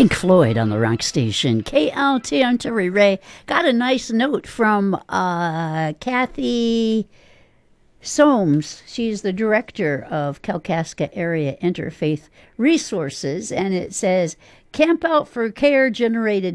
Pink Floyd on the rock station. KLT, I'm Terry Ray. Got a nice note from Kathy Soames. She's the director of Kalkaska Area Interfaith Resources, and it says, Camp Out for Care generated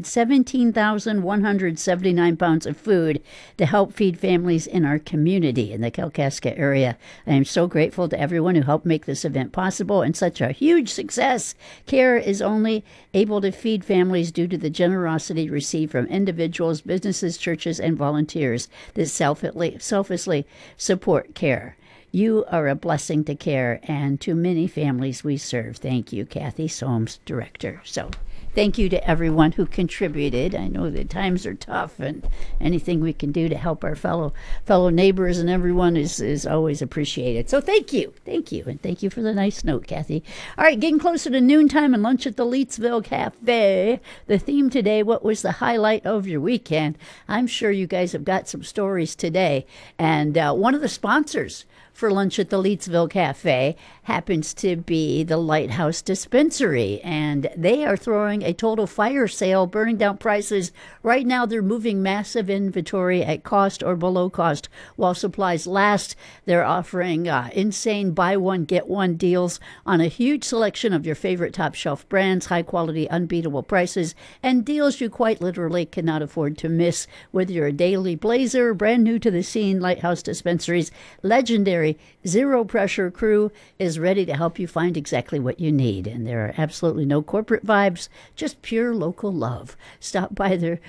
17,179 pounds of food to help feed families in our community in the Kalkaska area. I am so grateful to everyone who helped make this event possible and such a huge success. CARE is only able to feed families due to the generosity received from individuals, businesses, churches, and volunteers that selflessly support CARE. You are a blessing to CARE and to many families we serve. Thank you, Kathy Soames, Director. So thank you to everyone who contributed. I know that times are tough, and anything we can do to help our fellow neighbors and everyone is always appreciated. So thank you, and thank you for the nice note, Kathy. All right, getting closer to noontime and lunch at the Leetsville Cafe. The theme today, what was the highlight of your weekend? I'm sure you guys have got some stories today. And one of the sponsors for lunch at the Leetsville Cafe happens to be the Lighthouse Dispensary, and they are throwing a total fire sale, burning down prices. Right now, they're moving massive inventory at cost or below cost while supplies last. They're offering insane buy one, get one deals on a huge selection of your favorite top shelf brands, high quality, unbeatable prices, and deals you quite literally cannot afford to miss. Whether you're a daily blazer, brand new to the scene, Lighthouse Dispensary's legendary zero pressure crew is ready to help you find exactly what you need. And there are absolutely no corporate vibes, just pure local love. Stop by their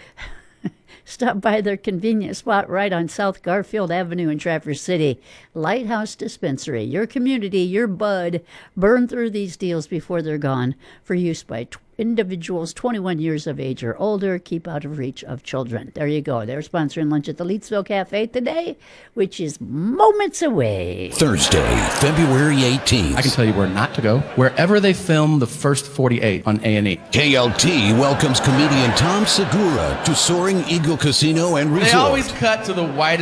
convenient spot right on South Garfield Avenue in Traverse City. Lighthouse Dispensary, your community, your bud. Burn through these deals before they're gone for use by individuals 21 years of age or older. Keep out of reach of children. There you go. They're sponsoring lunch at the Leetsville Cafe today, which is moments away. Thursday, February 18th. I can tell you where not to go. Wherever they film The First 48 on A&E. KLT welcomes comedian Tom Segura to Soaring Eagle Casino and Resort. They always cut to the whitest